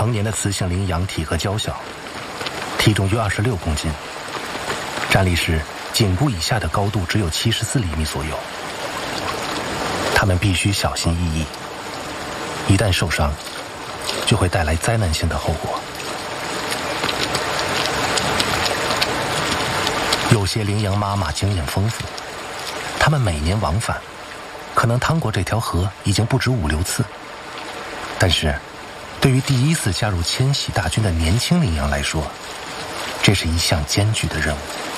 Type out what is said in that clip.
成年的雌性羚羊体格娇小，体重约26公斤，站立时颈部以下的高度只有74厘米左右。它们必须小心翼翼，一旦受伤，就会带来灾难性的后果。有些羚羊妈妈经验丰富，它们每年往返，可能趟过这条河已经不止5、6次。但是，对于第一次加入迁徙大军的年轻羚羊来说，这是一项艰巨的任务。